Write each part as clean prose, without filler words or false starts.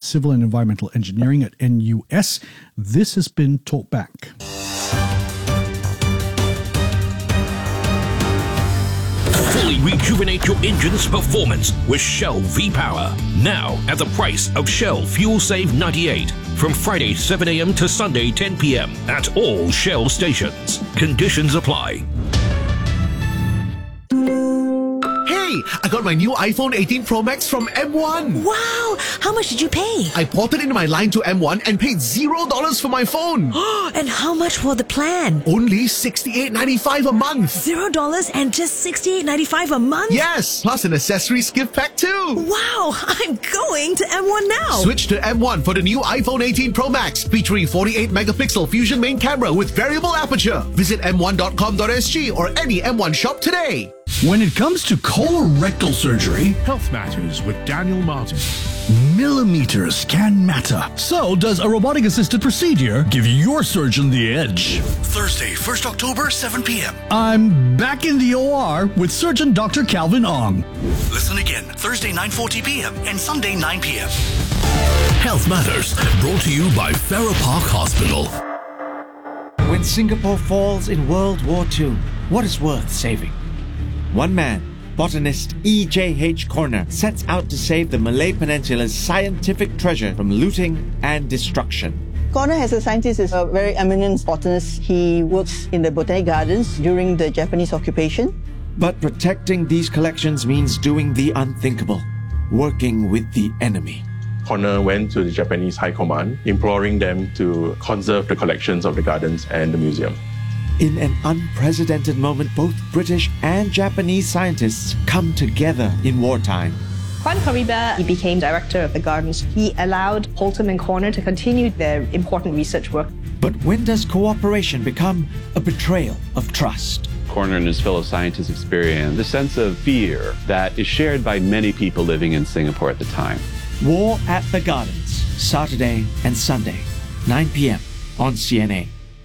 Civil and Environmental Engineering at NUS. This has been Talkback. Fully rejuvenate your engine's performance with Shell V-Power. Now at the price of Shell Fuel Save 98 from Friday 7 a.m. to Sunday 10 p.m. at all Shell stations. Conditions apply. Hey, I got my new iPhone 18 Pro Max from M1. Wow! How much did you pay? I ported in my line to M1 and paid $0 for my phone. And how much for the plan? Only $68.95 a month. $0 and just $68.95 a month? Yes, plus an accessories gift pack too. Wow! I'm going to M1 now. Switch to M1 for the new iPhone 18 Pro Max featuring 48-megapixel Fusion main camera with variable aperture. Visit m1.com.sg or any M1 shop today. When it comes to colorectal surgery, Health Matters with Daniel Martin. millimeters can matter. So does a robotic-assisted procedure give your surgeon the edge? Thursday, 1st October, 7 p.m. I'm back in the OR with Surgeon Dr. Calvin Ong. Listen again, Thursday, 9:40 p.m. and Sunday, 9 p.m. Health Matters, brought to you by Farrer Park Hospital. When Singapore falls in World War II, what is worth saving? One man, botanist E.J.H. Corner, sets out to save the Malay Peninsula's scientific treasure from looting and destruction. Corner, as a scientist, is a very eminent botanist. He works in the botanic gardens during the Japanese occupation. But protecting these collections means doing the unthinkable, working with the enemy. Corner went to the Japanese High Command, imploring them to conserve the collections of the gardens and the museum. In an unprecedented moment, both British and Japanese scientists come together in wartime. Kwan Kariba, he became director of the gardens. He allowed Holtham and Corner to continue their important research work. But when does cooperation become a betrayal of trust? Corner and his fellow scientists experienced the sense of fear that is shared by many people living in Singapore at the time. War at the Gardens, Saturday and Sunday, 9 p.m. on CNA.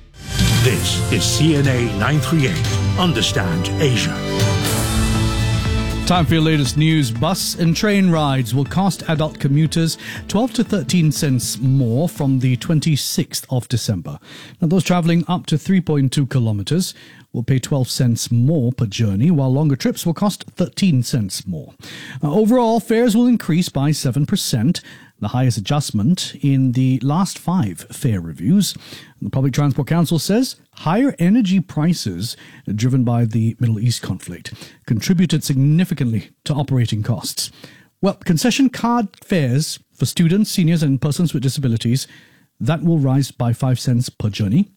This is CNA 938. Understand Asia. Time for your latest news. Bus and train rides will cost adult commuters 12 to 13 cents more from the 26th of December. Now, those travelling up to 3.2 kilometres will pay 12 cents more per journey, while longer trips will cost 13 cents more. Overall, fares will increase by 7%, the highest adjustment in the last 5 fare reviews. The Public Transport Council says higher energy prices, driven by the Middle East conflict, contributed significantly to operating costs. Well, concession card fares for students, seniors and persons with disabilities, that will rise by 5 cents per journey.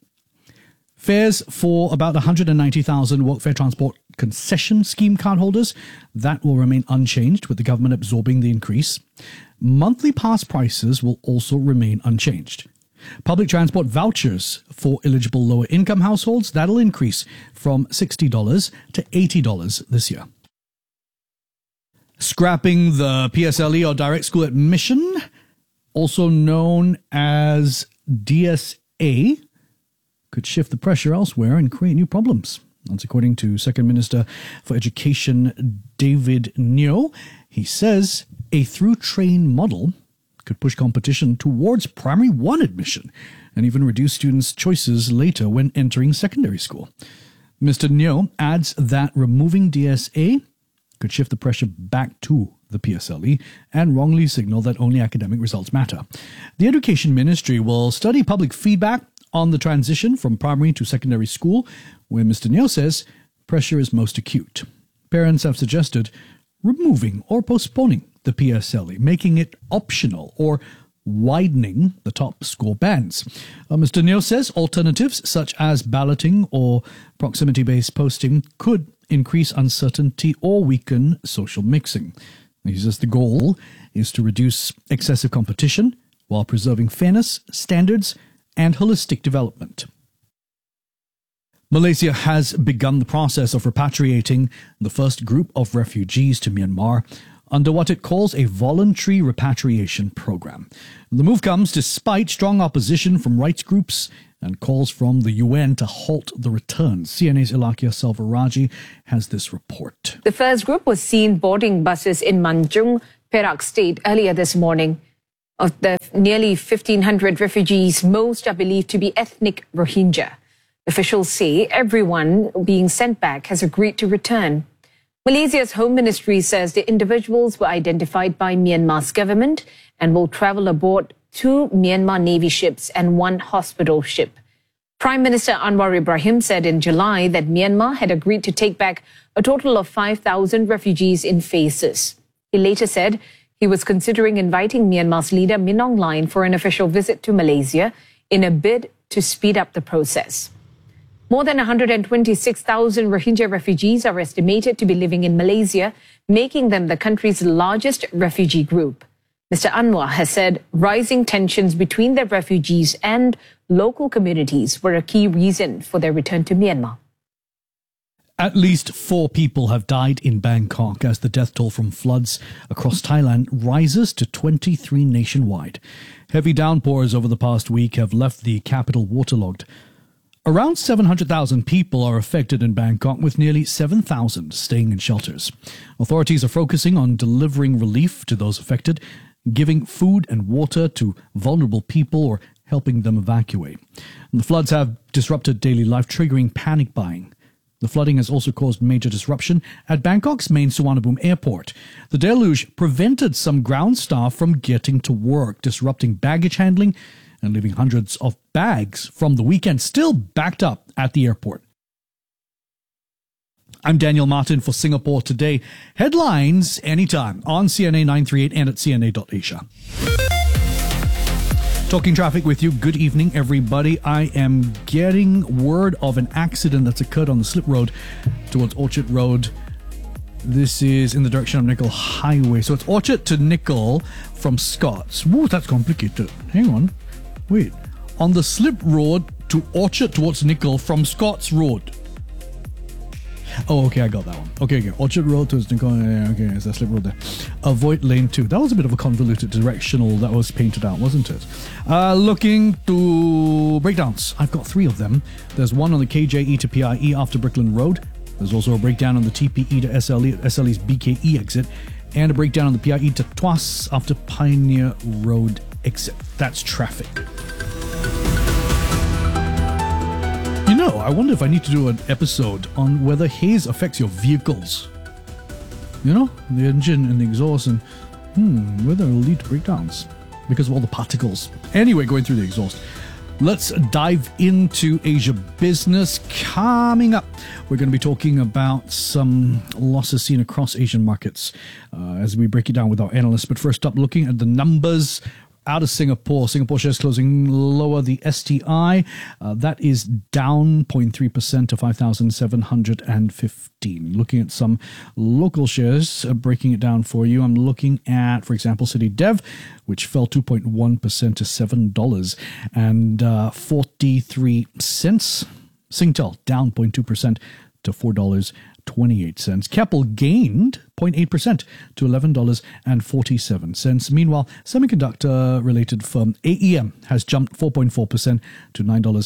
Fares for about 190,000 Workfare Transport Concession Scheme cardholders, that will remain unchanged, with the government absorbing the increase. Monthly pass prices will also remain unchanged. Public transport vouchers for eligible lower-income households, that'll increase from $60 to $80 this year. Scrapping the PSLE or direct school admission, also known as DSA, could shift the pressure elsewhere and create new problems. That's according to Second Minister for Education David Neo. He says a through-train model could push competition towards Primary 1 admission and even reduce students' choices later when entering secondary school. Mr. Neo adds that removing DSA could shift the pressure back to the PSLE and wrongly signal that only academic results matter. The Education Ministry will study public feedback on the transition from primary to secondary school, where Mr. Neo says pressure is most acute. Parents have suggested removing or postponing the PSLE, making it optional or widening the top score bands. Mr. Neo says alternatives such as balloting or proximity-based posting could increase uncertainty or weaken social mixing. He says the goal is to reduce excessive competition while preserving fairness, standards, and holistic development. Malaysia has begun the process of repatriating the first group of refugees to Myanmar under what it calls a voluntary repatriation program. The move comes despite strong opposition from rights groups and calls from the UN to halt the returns. CNA's Ilakia Salvaraji has this report. The first group was seen boarding buses in Manjung, Perak State earlier this morning. Of the nearly 1,500 refugees, most are believed to be ethnic Rohingya. Officials say everyone being sent back has agreed to return. Malaysia's Home Ministry says the individuals were identified by Myanmar's government and will travel aboard 2 Myanmar Navy ships and 1 hospital ship. Prime Minister Anwar Ibrahim said in July that Myanmar had agreed to take back a total of 5,000 refugees in phases. He later said he was considering inviting Myanmar's leader Min Aung Hlaing for an official visit to Malaysia in a bid to speed up the process. More than 126,000 Rohingya refugees are estimated to be living in Malaysia, making them the country's largest refugee group. Mr. Anwar has said rising tensions between the refugees and local communities were a key reason for their return to Myanmar. At least 4 people have died in Bangkok as the death toll from floods across Thailand rises to 23 nationwide. Heavy downpours over the past week have left the capital waterlogged. Around 700,000 people are affected in Bangkok, with nearly 7,000 staying in shelters. Authorities are focusing on delivering relief to those affected, giving food and water to vulnerable people or helping them evacuate. And the floods have disrupted daily life, triggering panic buying. The flooding has also caused major disruption at Bangkok's main Suvarnabhumi airport. The deluge prevented some ground staff from getting to work, disrupting baggage handling and leaving hundreds of bags from the weekend still backed up at the airport. I'm Daniel Martin for Singapore Today. Headlines anytime on CNA 938 and at CNA.Asia. Talking traffic with you. Good evening, everybody. I am getting word of an accident that's occurred on the slip road towards Orchard Road. This is in the direction of Nickel Highway. So it's Orchard to Nickel from Scots. Whoa, that's complicated. Hang on. Wait. On the slip road to Orchard towards Nickel from Scots Road. Oh, okay, I got that one. Okay. Orchard Road towards Nickel. Okay, it's that slip road there. Avoid lane 2. That was a bit of a convoluted directional that was painted out, wasn't it? Looking to breakdowns. I've got 3 of them. There's one on the KJE to PIE after Brickland Road. There's also a breakdown on the TPE to SLE at SLE's BKE exit. And a breakdown on the PIE to Tuas after Pioneer Road exit. That's traffic. You know, I wonder if I need to do an episode on whether haze affects your vehicles. You know, the engine and the exhaust, and whether it will lead to breakdowns because of all the particles. Anyway, going through the exhaust. Let's dive into Asia business. Coming up, we're going to be talking about some losses seen across Asian markets as we break it down with our analysts. But first up, looking at the numbers out of Singapore. Singapore shares closing lower. The STI, that is down 0.3% to 5,715. Looking at some local shares, breaking it down for you. I'm looking at, for example, City Dev, which fell 2.1% to $7.43. Singtel down 0.2% to $4.28. Keppel gained 0.8% to $11.47. Meanwhile, semiconductor-related firm AEM has jumped 4.4% to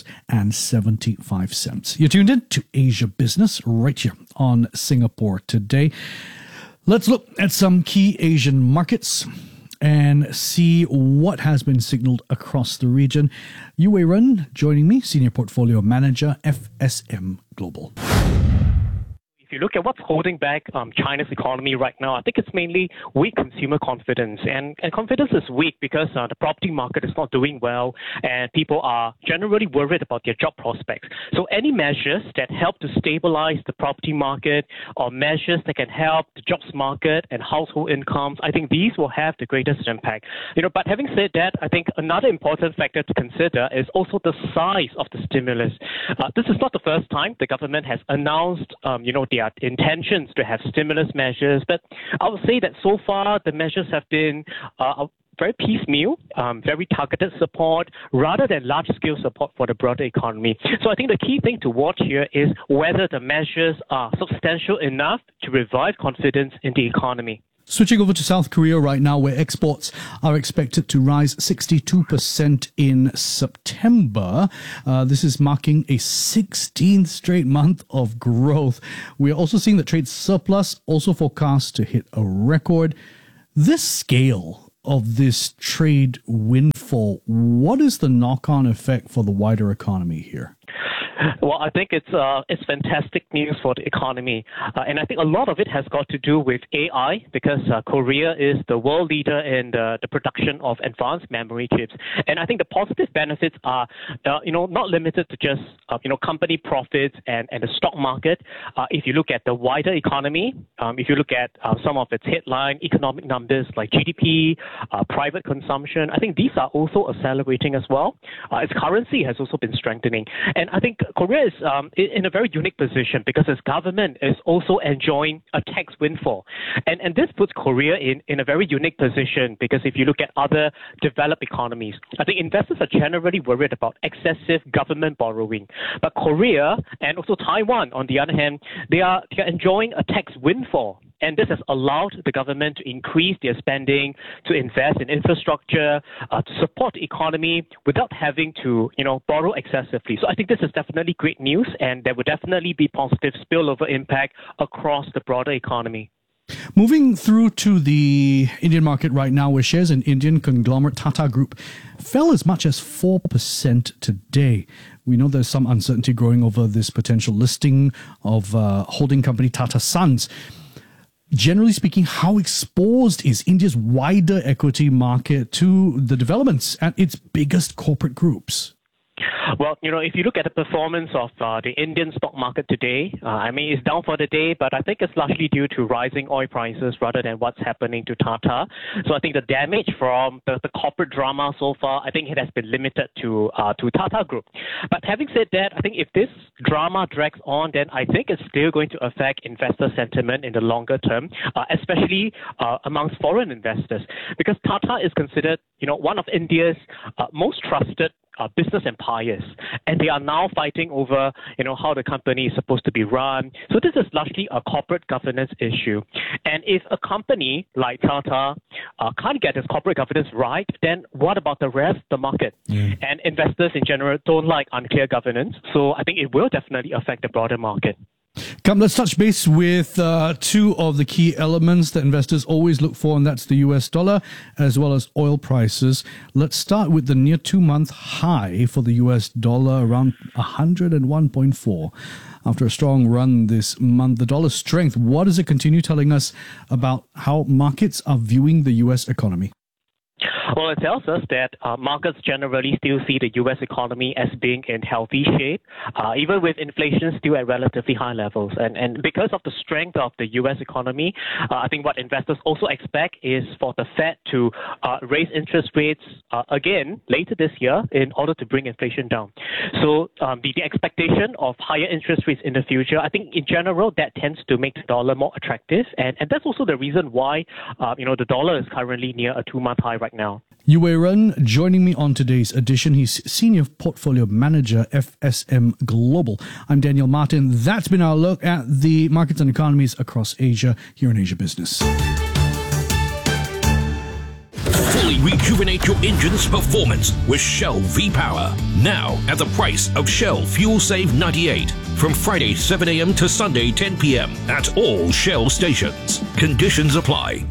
$9.75. You're tuned in to Asia Business right here on Singapore Today. Let's look at some key Asian markets and see what has been signaled across the region. Yu Wei Ren joining me, Senior Portfolio Manager, FSM Global. If you look at what's holding back China's economy right now, I think it's mainly weak consumer confidence. And confidence is weak because the property market is not doing well and people are generally worried about their job prospects. So any measures that help to stabilize the property market or measures that can help the jobs market and household incomes, I think these will have the greatest impact. But having said that, I think another important factor to consider is also the size of the stimulus. This is not the first time the government has announced, their intentions to have stimulus measures, but I would say that so far the measures have been very piecemeal, very targeted support rather than large-scale support for the broader economy. So I think the key thing to watch here is whether the measures are substantial enough to revive confidence in the economy. Switching over to South Korea right now, where exports are expected to rise 62% in September. This is marking a 16th straight month of growth. We are also seeing the trade surplus also forecast to hit a record. This scale of this trade windfall, what is the knock-on effect for the wider economy here? Well, I think it's fantastic news for the economy. And I think a lot of it has got to do with AI, because Korea is the world leader in the production of advanced memory chips. And I think the positive benefits are, not limited to just, company profits and the stock market. If you look at the wider economy, if you look at some of its headline economic numbers like GDP, private consumption, I think these are also accelerating as well. Its currency has also been strengthening. And I think Korea is in a very unique position because its government is also enjoying a tax windfall. And this puts Korea in a very unique position, because if you look at other developed economies, I think investors are generally worried about excessive government borrowing. But Korea and also Taiwan, on the other hand, they are enjoying a tax windfall. And this has allowed the government to increase their spending, to invest in infrastructure, to support the economy without having to, borrow excessively. So I think this is definitely great news, and there will definitely be positive spillover impact across the broader economy. Moving through to the Indian market right now, where shares in Indian conglomerate Tata Group fell as much as 4% today. We know there's some uncertainty growing over this potential listing of holding company Tata Sons. Generally speaking, how exposed is India's wider equity market to the developments at its biggest corporate groups? Well, if you look at the performance of the Indian stock market today, it's down for the day, but I think it's largely due to rising oil prices rather than what's happening to Tata. So I think the damage from the corporate drama so far, I think it has been limited to Tata Group. But having said that, I think if this drama drags on, then I think it's still going to affect investor sentiment in the longer term, especially amongst foreign investors, because Tata is considered, one of India's most trusted business empires, and they are now fighting over, how the company is supposed to be run. So this is largely a corporate governance issue. And if a company like Tata can't get its corporate governance right, then what about the rest of the market? And investors in general don't like unclear governance. So I think it will definitely affect the broader market. Come, let's touch base with two of the key elements that investors always look for, and that's the US dollar as well as oil prices. Let's start with the near 2-month high for the US dollar, around 101.4. After a strong run this month, the dollar's strength, what does it continue telling us about how markets are viewing the US economy? Well, it tells us that markets generally still see the U.S. economy as being in healthy shape, even with inflation still at relatively high levels. And because of the strength of the U.S. economy, I think what investors also expect is for the Fed to raise interest rates again later this year in order to bring inflation down. So the expectation of higher interest rates in the future, I think in general, that tends to make the dollar more attractive. And that's also the reason why, the dollar is currently near a 2-month high right now. Yue Ren joining me on today's edition. He's Senior Portfolio Manager, FSM Global. I'm Daniel Martin. That's been our look at the markets and economies across Asia here in Asia Business. Fully rejuvenate your engine's performance with Shell V-Power. Now at the price of Shell Fuel Save 98. From Friday 7 a.m. to Sunday 10 p.m. at all Shell stations. Conditions apply.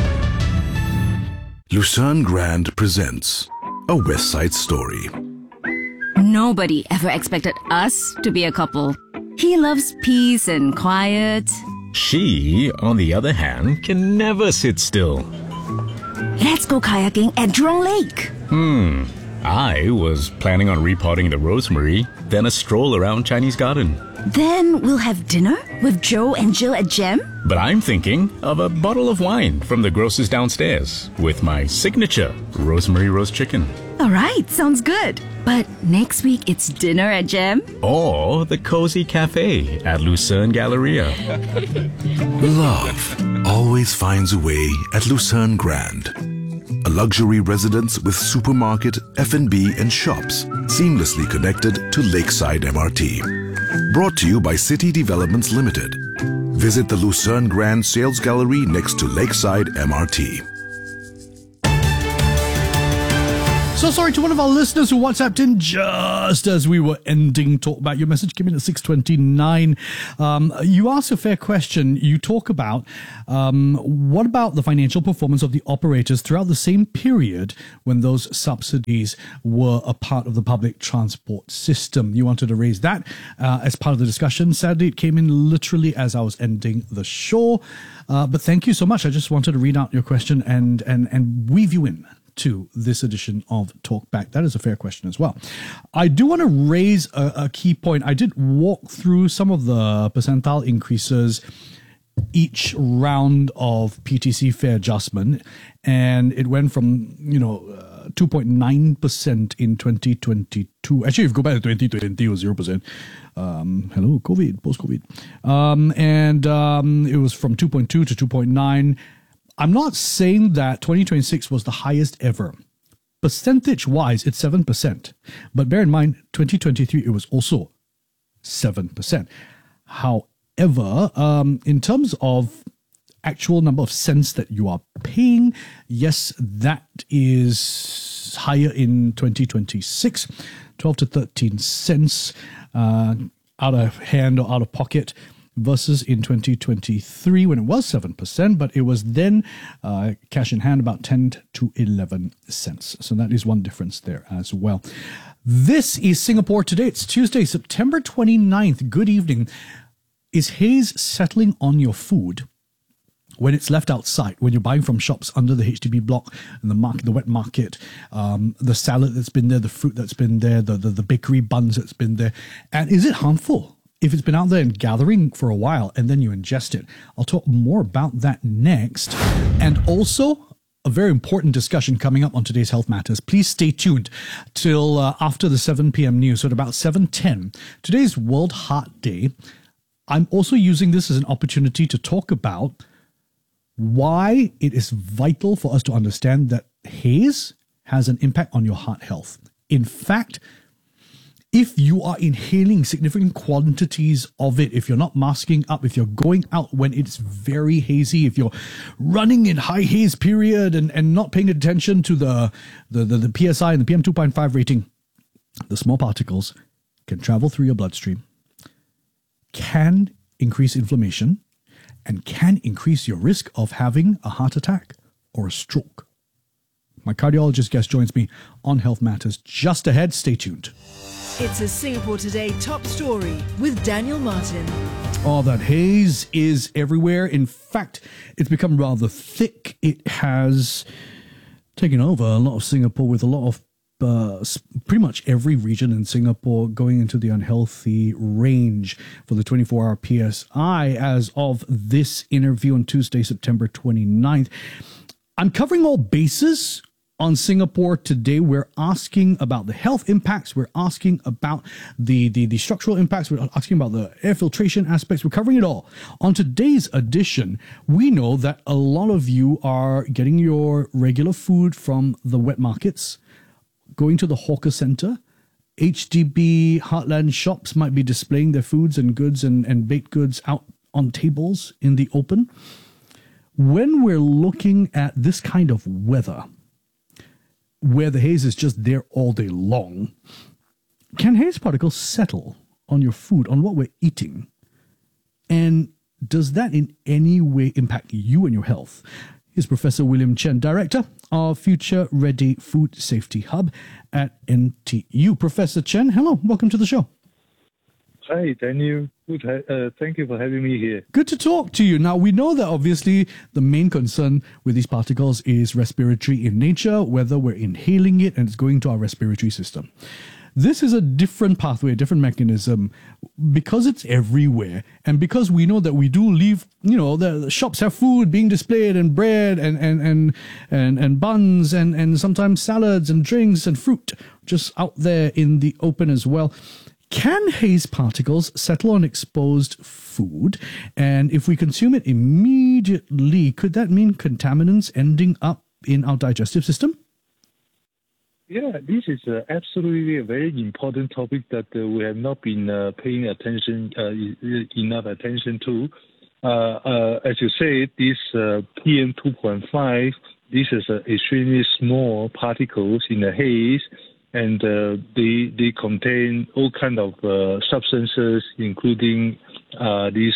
Lucerne Grand presents A West Side Story. Nobody ever expected us to be a couple. He loves peace and quiet. She, on the other hand, can never sit still. Let's go kayaking at Jurong Lake. I was planning on repotting the rosemary, then a stroll around Chinese Garden. Then we'll have dinner with Joe and Jill at Gem. But I'm thinking of a bottle of wine from the grocer's downstairs with my signature rosemary roast chicken. All right, sounds good. But next week it's dinner at Gem. Or the cozy cafe at Lucerne Galleria. Love always finds a way at Lucerne Grand. A luxury residence with supermarket, F&B and shops seamlessly connected to Lakeside MRT. Brought to you by City Developments Limited. Visit the Lucerne Grand Sales Gallery next to Lakeside MRT. So So sorry to one of our listeners who WhatsApped in just as we were ending Talkback. Your message came in at 6:29. You asked a fair question. You talk about what about the financial performance of the operators throughout the same period when those subsidies were a part of the public transport system. You wanted to raise that as part of the discussion. Sadly, it came in literally as I was ending the show. But thank you so much. I just wanted to read out your question and weave you in to this edition of Talkback. That is a fair question as well. I do want to raise a key point. I did walk through some of the percentile increases each round of PTC fare adjustment, and it went from 2.9% in 2022. Actually, if you go back to 2020, it was 0%. Hello, COVID, post-COVID. And it was from 2.2 to 2.9. I'm not saying that 2026 was the highest ever. Percentage-wise, it's 7%. But bear in mind, 2023, it was also 7%. However, in terms of actual number of cents that you are paying, yes, that is higher in 2026, 12 to 13 cents out of hand or out of pocket, versus in 2023 when it was 7%, but it was then cash in hand about 10 to 11 cents. So that is one difference there as well. This is Singapore Today. It's Tuesday, September 29th. Good evening. Is haze settling on your food when it's left outside, when you're buying from shops under the HDB block and the wet market, the salad that's been there, the fruit that's been there, the bakery buns that's been there? And is it harmful if it's been out there and gathering for a while and then you ingest it? I'll talk more about that next. And also a very important discussion coming up on today's Health Matters. Please stay tuned till after the 7 p.m. news. So at about 7:10, today's World Heart Day. I'm also using this as an opportunity to talk about why it is vital for us to understand that haze has an impact on your heart health. In fact, if you are inhaling significant quantities of it, if you're not masking up, if you're going out when it's very hazy, if you're running in high haze period and not paying attention to the PSI and the PM2.5 rating, the small particles can travel through your bloodstream, can increase inflammation, and can increase your risk of having a heart attack or a stroke. My cardiologist guest joins me on Health Matters just ahead. Stay tuned. It's a Singapore Today top story with Daniel Martin. Oh, that haze is everywhere. In fact, it's become rather thick. It has taken over a lot of Singapore, with a lot of pretty much every region in Singapore going into the unhealthy range for the 24-hour PSI as of this interview on Tuesday, September 29th. I'm covering all bases on Singapore Today. We're asking about the health impacts. We're asking about the structural impacts. We're asking about the air filtration aspects. We're covering it all. On today's edition, we know that a lot of you are getting your regular food from the wet markets, going to the hawker center. HDB Heartland shops might be displaying their foods and goods and baked goods out on tables in the open. When we're looking at this kind of weather, where the haze is just there all day long, can haze particles settle on your food, on what we're eating? And does that in any way impact you and your health? Here's Professor William Chen, Director of Future Ready Food Safety Hub at NTU. Professor Chen, hello, welcome to the show. Hi, Daniel. Thank you for having me here. Good to talk to you. Now, we know that obviously the main concern with these particles is respiratory in nature, whether we're inhaling it and it's going to our respiratory system. This is a different pathway, a different mechanism, because it's everywhere. And because we know that we do leave, the shops have food being displayed and bread and buns and sometimes salads and drinks and fruit just out there in the open as well. Can haze particles settle on exposed food? And if we consume it immediately, could that mean contaminants ending up in our digestive system? Yeah, this is absolutely a very important topic that we have not been paying attention, enough attention to. As you say, this PM2.5 This is extremely small particles in the haze, and they contain all kind of substances, including these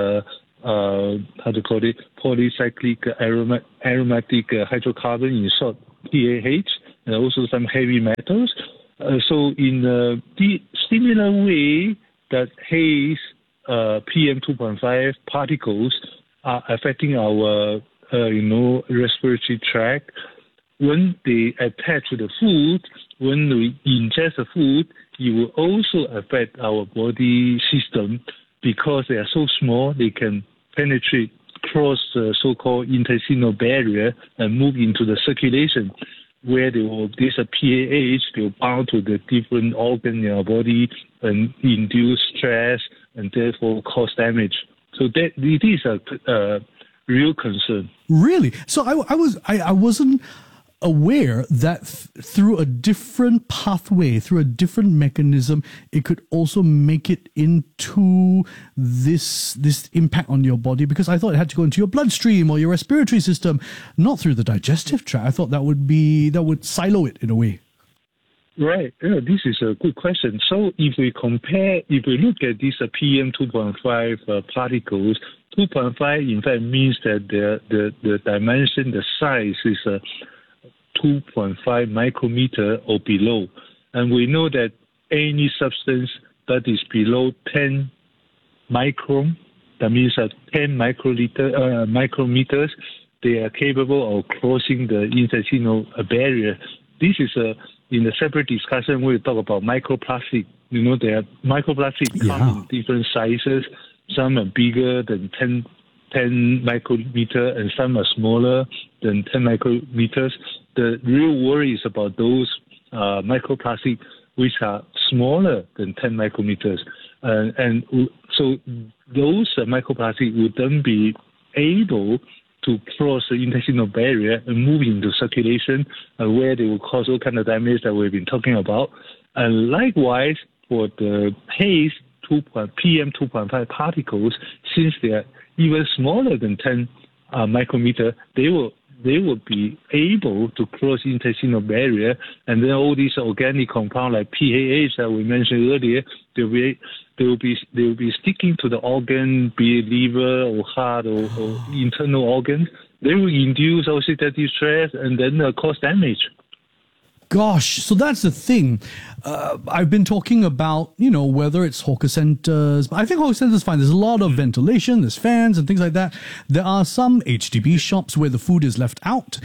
polycyclic aromatic hydrocarbon, in short PAH, and also some heavy metals. So in the similar way that haze PM 2.5 particles are affecting our respiratory tract, when they attach to the food, when we ingest the food, it will also affect our body system because they are so small, they can penetrate across the so-called intestinal barrier and move into the circulation, where this PAH will bound to the different organs in our body and induce stress and therefore cause damage. So that it is a real concern. Really? So I wasn't aware that through a different pathway, through a different mechanism, it could also make it into this impact on your body, because I thought it had to go into your bloodstream or your respiratory system, not through the digestive tract. I thought that would silo it in a way. Right. Yeah, this is a good question. So if we look at these PM 2.5 particles, 2.5 in fact means that the dimension, the size is 2.5 micrometer or below. And we know that any substance that is below 10 micron, that means that 10 micrometers, they are capable of crossing the intestinal barrier. This is in a separate discussion, we'll talk about microplastic. There are microplastic come in different sizes. Some are bigger than 10 micrometer, and some are smaller than 10 micrometers. The real worry is about those microplastic which are smaller than 10 micrometers. And so those microplastic would then be able to cross the intestinal barrier and move into circulation, where they will cause all kind of damage that we've been talking about. And likewise, for the haze, PM 2.5 particles, since they are even smaller than 10 micrometer, they will be able to cross intestinal barrier, and then all these organic compounds like PAH that we mentioned earlier, they will be sticking to the organ, be it liver or heart or internal organs. They will induce oxidative stress and then cause damage. Gosh, so that's the thing. I've been talking about, whether it's hawker centers, but I think hawker centers fine. There's a lot of ventilation, there's fans and things like that. There are some HDB shops where the food is left out,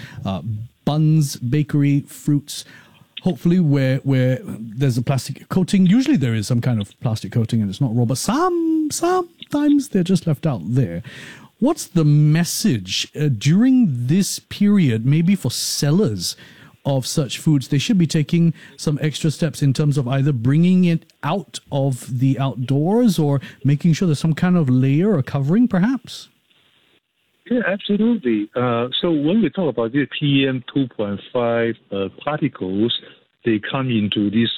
buns, bakery, fruits, hopefully where there's a plastic coating. Usually there is some kind of plastic coating and it's not raw, but sometimes they're just left out there. What's the message during this period, maybe for sellers of such foods? They should be taking some extra steps in terms of either bringing it out of the outdoors or making sure there's some kind of layer or covering, perhaps? Yeah, absolutely. So when we talk about the PM 2.5 particles, they come into these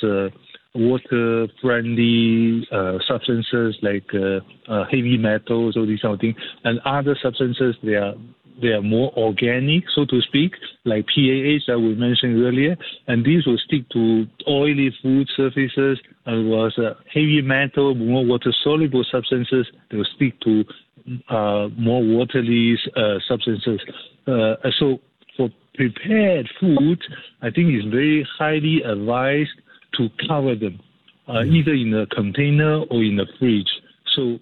water-friendly substances like heavy metals or these kind of things, and other substances, they are more organic, so to speak, like PAH that we mentioned earlier, and these will stick to oily food surfaces, as well as heavy metal, more water-soluble substances. They will stick to more watery substances. So for prepared food, I think it's very highly advised to cover them, either in a container or in a fridge. So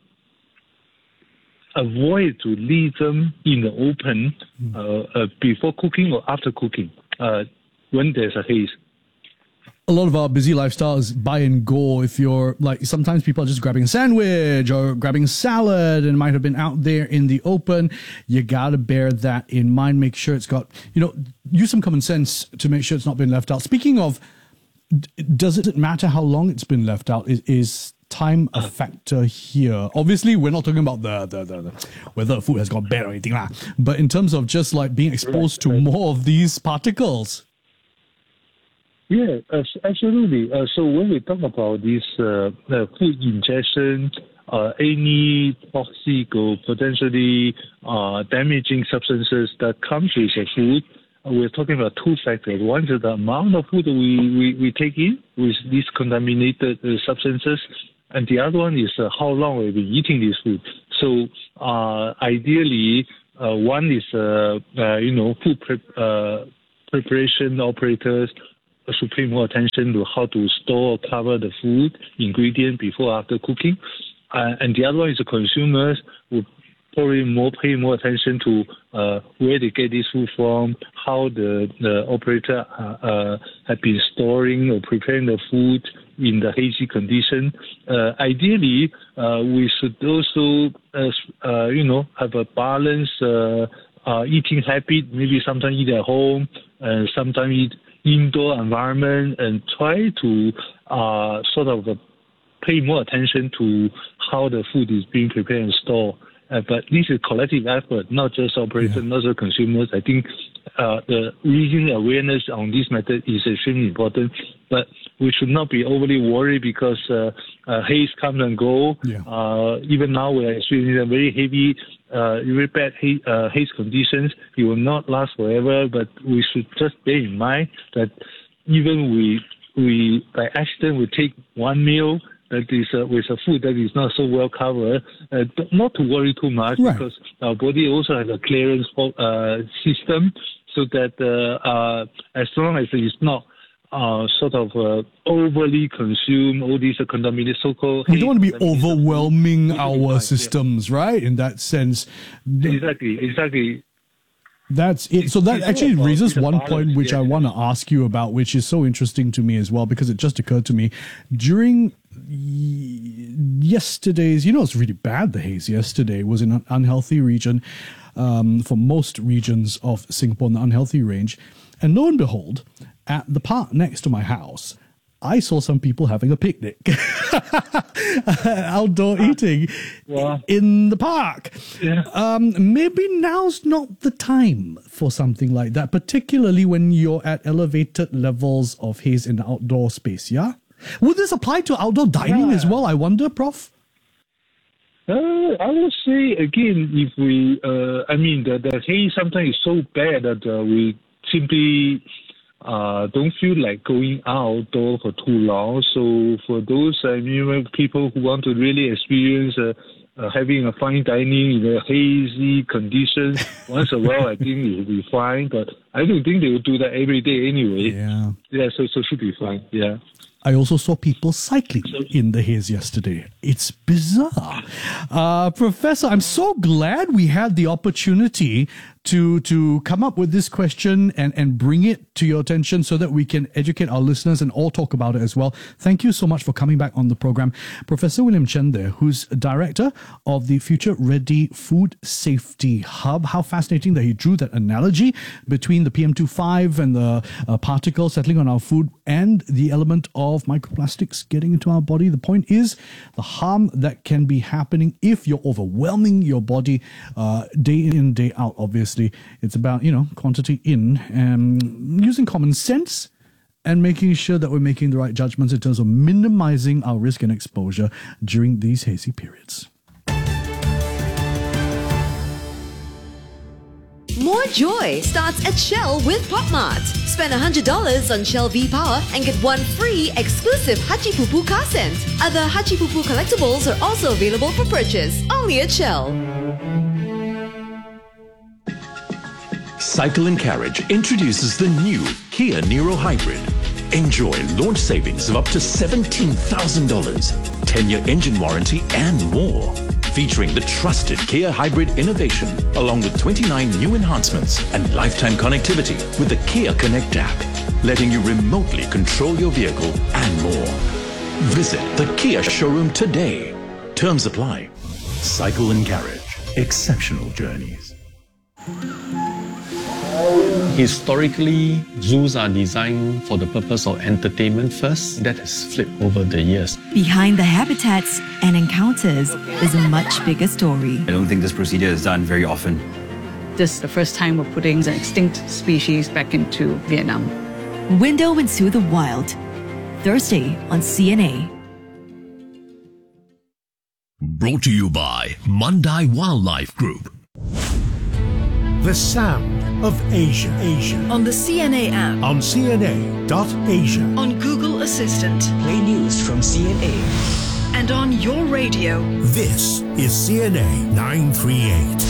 avoid to leave them in the open before cooking or after cooking when there's a haze. A lot of our busy lifestyles buy and go. If you're like, sometimes people are just grabbing a sandwich or grabbing salad and might have been out there in the open. You got to bear that in mind. Make sure it's got, use some common sense to make sure it's not been left out. Speaking of, does it matter how long it's been left out? Is time a factor here? Obviously, we're not talking about the whether the food has gone bad or anything, but in terms of just like being exposed to more of these particles. Yeah, absolutely. So when we talk about this food ingestion, any toxic or potentially damaging substances that comes with the food, we're talking about two factors. One is the amount of food we take in with these contaminated substances, and the other one is how long we've been eating this food. So ideally, one is food preparation operators should pay more attention to how to store or cover the food ingredient before after cooking, and the other one is the consumers who probably pay more attention to where they get this food from, how the operator have been storing or preparing the food in the hazy condition. Ideally, we should also have a balanced eating habit. Maybe sometimes eat at home, and sometimes eat indoor environment, and try to sort of pay more attention to how the food is being prepared and stored. But this is a collective effort, not just operators, not just consumers. I think the raising awareness on this method is extremely important. But we should not be overly worried because haze comes and go. Even now we are experiencing very heavy, very bad haze conditions. It will not last forever, but we should just bear in mind that even we by accident we take one meal that is with a food that is not so well covered, not to worry too much, because our body also has a clearance system, so that as long as it's not sort of overly consumed, all these contaminated so-called... We don't want to be overwhelming our systems, right? In that sense. Exactly. That's it. So that actually raises one point which I want to ask you about, which is so interesting to me as well, because it just occurred to me during yesterday's, it's really bad, the haze yesterday was in an unhealthy region for most regions of Singapore in the unhealthy range. And lo and behold, at the park next to my house, I saw some people having a picnic, outdoor eating in the park. Maybe now's not the time for something like that, particularly when you're at elevated levels of haze in the outdoor space, yeah? Would this apply to outdoor dining as well, I wonder, Prof? I would say, again, if we, the haze sometimes is so bad that we simply... don't feel like going outdoor for too long. So for those people who want to really experience having a fine dining in a hazy conditions once a while, I think it will be fine. But I don't think they will do that every day anyway. So it should be fine. I also saw people cycling in the haze yesterday. It's bizarre. Professor, I'm so glad we had the opportunity to come up with this question and bring it to your attention so that we can educate our listeners and all talk about it as well. Thank you so much for coming back on the program. Professor William Chen there, who's director of the Future Ready Food Safety Hub. How fascinating that he drew that analogy between the PM2.5 and the particles settling on our food and the element of microplastics getting into our body. The point is the harm that can be happening if you're overwhelming your body day in, day out, obviously. It's about, quantity in and using common sense and making sure that we're making the right judgments in terms of minimizing our risk and exposure during these hazy periods. More joy starts at Shell with PopMart. Spend $100 on Shell V-Power and get one free exclusive Hachi Pupu car scent. Other Hachi Pupu collectibles are also available for purchase, only at Shell. Cycle & Carriage introduces the new Kia Niro Hybrid. Enjoy launch savings of up to $17,000, 10-year engine warranty and more. Featuring the trusted Kia Hybrid innovation, along with 29 new enhancements and lifetime connectivity with the Kia Connect app, letting you remotely control your vehicle and more. Visit the Kia showroom today. Terms apply. Cycle & Carriage. Exceptional journeys. Historically, zoos are designed for the purpose of entertainment first. That has flipped over the years. Behind the habitats and encounters is a much bigger story. I don't think this procedure is done very often. This is the first time we're putting an extinct species back into Vietnam. Window into the Wild, Thursday on CNA. Brought to you by Mandai Wildlife Group. The sound of Asia. On the CNA app. On CNA.Asia. On Google Assistant. Play news from CNA. And on your radio. This is CNA 938.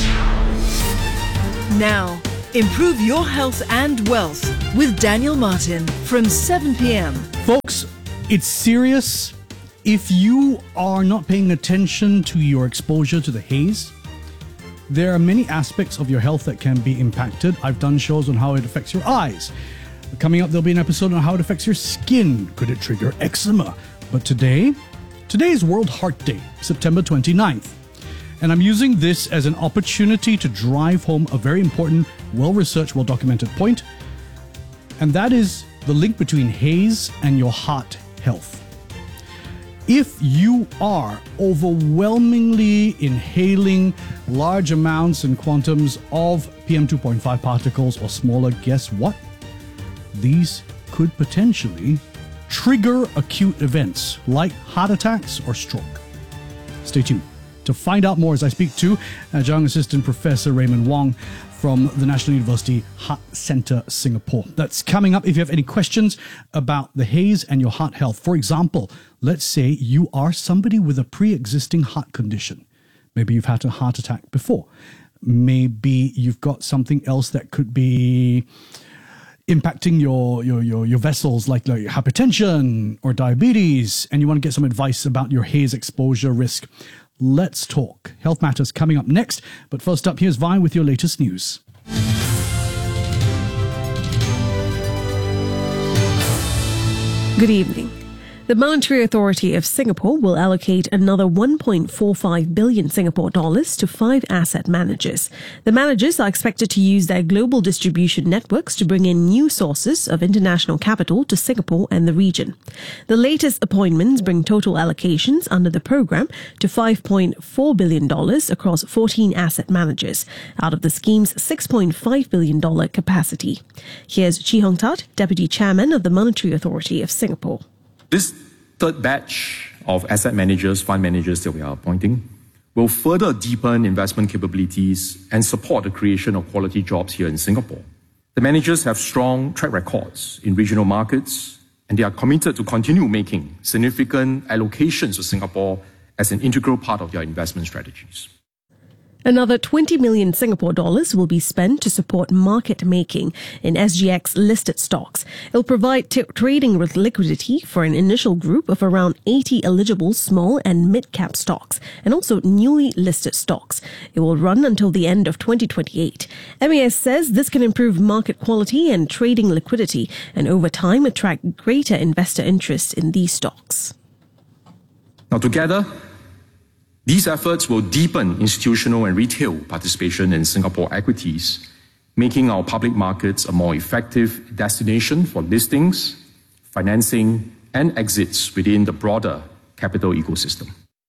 Now, improve your health and wealth with Daniel Martin from 7 p.m. Folks, it's serious. If you are not paying attention to your exposure to the haze, there are many aspects of your health that can be impacted. I've done shows on how it affects your eyes. Coming up, there'll be an episode on how it affects your skin. Could it trigger eczema? But today is World Heart Day, September 29th. And I'm using this as an opportunity to drive home a very important, well-researched, well-documented point. And that is the link between haze and your heart health. If you are overwhelmingly inhaling large amounts and quantums of PM2.5 particles or smaller, guess what? These could potentially trigger acute events like heart attacks or stroke. Stay tuned to find out more as I speak to Adjunct Assistant Professor Raymond Wong from the National University Heart Centre, Singapore. That's coming up. If you have any questions about the haze and your heart health, for example, let's say you are somebody with a pre-existing heart condition. Maybe you've had a heart attack before. Maybe you've got something else that could be impacting your vessels like hypertension or diabetes, and you want to get some advice about your haze exposure risk. Let's talk. Health Matters coming up next. But first up, here's Vi with your latest news. Good evening. The Monetary Authority of Singapore will allocate another 1.45 billion Singapore dollars to 5 asset managers. The managers are expected to use their global distribution networks to bring in new sources of international capital to Singapore and the region. The latest appointments bring total allocations under the program to $5.4 billion across 14 asset managers, out of the scheme's $6.5 billion capacity. Here's Chee Hong Tat, Deputy Chairman of the Monetary Authority of Singapore. This third batch of asset managers, fund managers that we are appointing, will further deepen investment capabilities and support the creation of quality jobs here in Singapore. The managers have strong track records in regional markets, and they are committed to continue making significant allocations to Singapore as an integral part of their investment strategies. Another 20 million Singapore dollars will be spent to support market making in SGX listed stocks. It'll provide trading with liquidity for an initial group of around 80 eligible small and mid-cap stocks and also newly listed stocks. It will run until the end of 2028. MAS says this can improve market quality and trading liquidity and over time attract greater investor interest in these stocks. Now together, these efforts will deepen institutional and retail participation in Singapore equities, making our public markets a more effective destination for listings, financing, and exits within the broader capital ecosystem.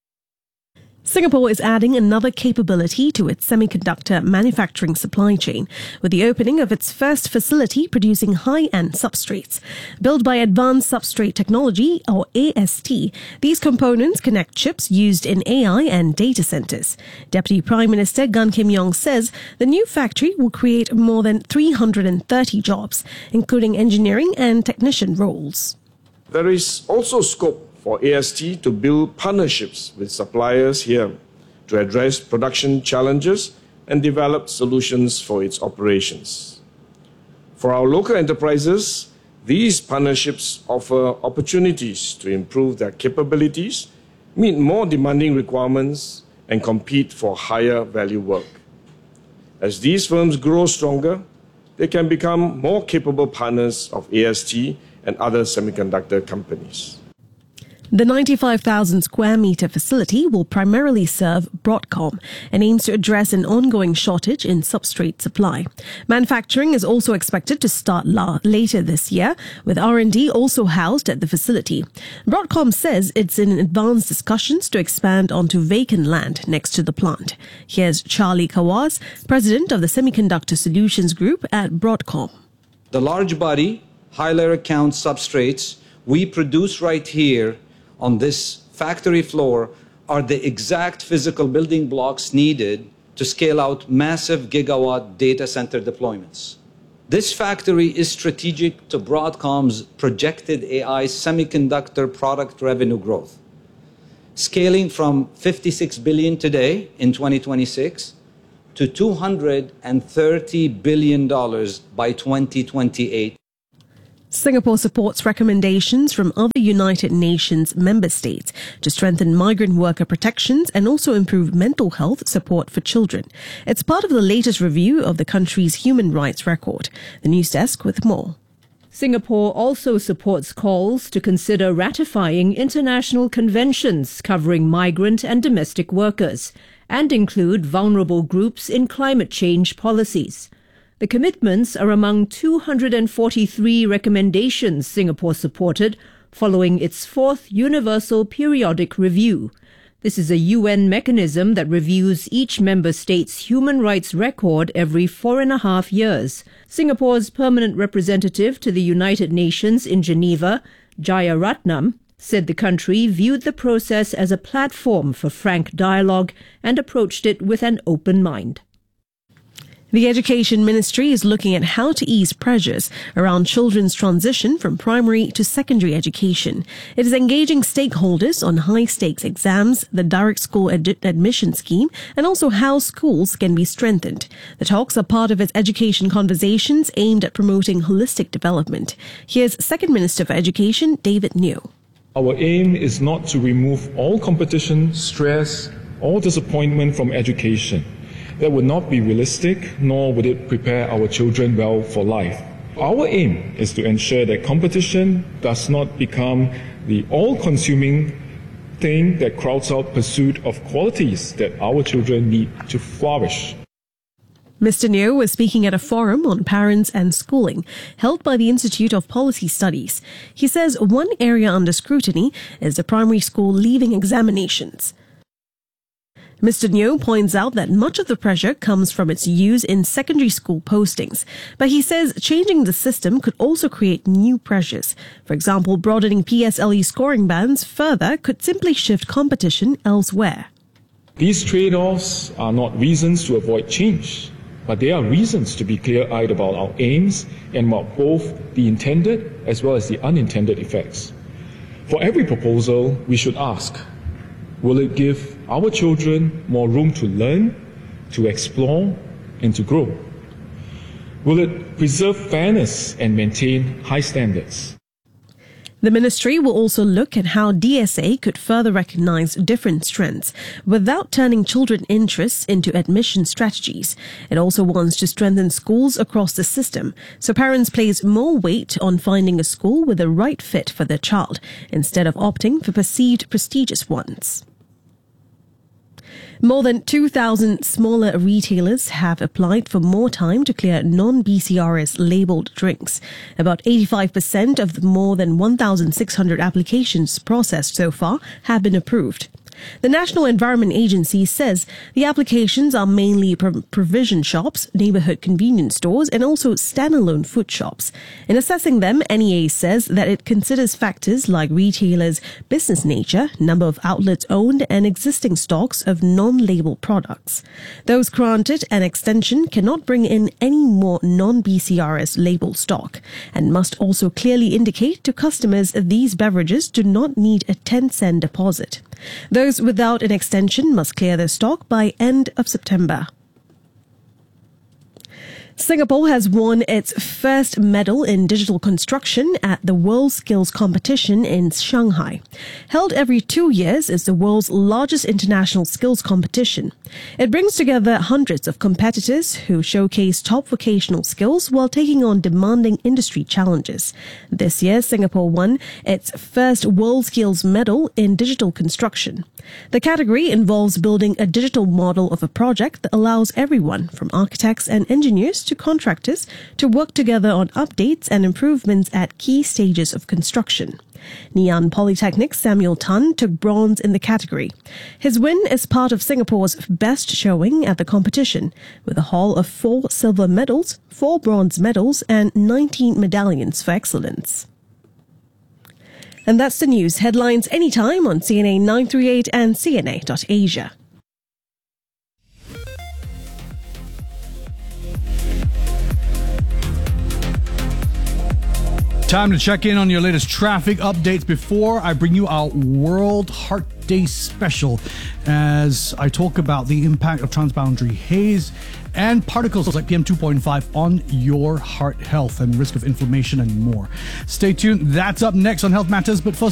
Singapore is adding another capability to its semiconductor manufacturing supply chain with the opening of its first facility producing high-end substrates. Built by Advanced Substrate Technology, or AST, these components connect chips used in AI and data centers. Deputy Prime Minister Gan Kim Yong says the new factory will create more than 330 jobs, including engineering and technician roles. There is also scope for AST to build partnerships with suppliers here to address production challenges and develop solutions for its operations. For our local enterprises, these partnerships offer opportunities to improve their capabilities, meet more demanding requirements, and compete for higher value work. As these firms grow stronger, they can become more capable partners of AST and other semiconductor companies. The 95,000 square metre facility will primarily serve Broadcom and aims to address an ongoing shortage in substrate supply. Manufacturing is also expected to start later this year, with R&D also housed at the facility. Broadcom says it's in advanced discussions to expand onto vacant land next to the plant. Here's Charlie Kawaz, president of the Semiconductor Solutions Group at Broadcom. The large body, high layer count substrates we produce right here on this factory floor are the exact physical building blocks needed to scale out massive gigawatt data center deployments. This factory is strategic to Broadcom's projected AI semiconductor product revenue growth, scaling from $56 billion today in 2026 to $230 billion by 2028. Singapore supports recommendations from other United Nations member states to strengthen migrant worker protections and also improve mental health support for children. It's part of the latest review of the country's human rights record. The News Desk with more. Singapore also supports calls to consider ratifying international conventions covering migrant and domestic workers and include vulnerable groups in climate change policies. The commitments are among 243 recommendations Singapore supported following its fourth Universal Periodic Review. This is a UN mechanism that reviews each member state's human rights record every 4.5 years. Singapore's permanent representative to the United Nations in Geneva, Jayaratnam, said the country viewed the process as a platform for frank dialogue and approached it with an open mind. The Education Ministry is looking at how to ease pressures around children's transition from primary to secondary education. It is engaging stakeholders on high-stakes exams, the direct school admission scheme, and also how schools can be strengthened. The talks are part of its education conversations aimed at promoting holistic development. Here's Second Minister for Education, David Neo. Our aim is not to remove all competition, stress, or disappointment from education. That would not be realistic, nor would it prepare our children well for life. Our aim is to ensure that competition does not become the all-consuming thing that crowds out pursuit of qualities that our children need to flourish. Mr. Neo was speaking at a forum on parents and schooling held by the Institute of Policy Studies. He says one area under scrutiny is the primary school leaving examinations. Mr. Neo points out that much of the pressure comes from its use in secondary school postings, but he says changing the system could also create new pressures. For example, broadening PSLE scoring bands further could simply shift competition elsewhere. These trade-offs are not reasons to avoid change, but they are reasons to be clear-eyed about our aims and about both the intended as well as the unintended effects. For every proposal, we should ask, will it give our children more room to learn, to explore, and to grow? Will it preserve fairness and maintain high standards? The ministry will also look at how DSA could further recognize different strengths without turning children's interests into admission strategies. It also wants to strengthen schools across the system, so parents place more weight on finding a school with the right fit for their child, instead of opting for perceived prestigious ones. More than 2,000 smaller retailers have applied for more time to clear non-BCRS labelled drinks. About 85% of the more than 1,600 applications processed so far have been approved. The National Environment Agency says the applications are mainly provision shops, neighbourhood convenience stores and also standalone food shops. In assessing them, NEA says that it considers factors like retailers' business nature, number of outlets owned and existing stocks of non-labelled products. Those granted an extension cannot bring in any more non-BCRS labelled stock and must also clearly indicate to customers these beverages do not need a 10-cent deposit. Those without an extension must clear their stock by end of September. Singapore has won its first medal in digital construction at the World Skills Competition in Shanghai. Held every 2 years, it's the world's largest international skills competition. It brings together hundreds of competitors who showcase top vocational skills while taking on demanding industry challenges. This year, Singapore won its first World Skills medal in digital construction. The category involves building a digital model of a project that allows everyone, from architects and engineers to contractors, to work together on updates and improvements at key stages of construction. Ngee Polytechnic's Samuel Tan took bronze in the category. His win is part of Singapore's best showing at the competition, with a haul of 4 silver medals, 4 bronze medals, and 19 medallions for excellence. And that's the news. Headlines anytime on CNA 938 and CNA.Asia. Time to check in on your latest traffic updates before I bring you our World Heart Day special as I talk about the impact of transboundary haze and particles like PM 2.5 on your heart health and risk of inflammation and more. Stay tuned. That's up next on Health Matters, but first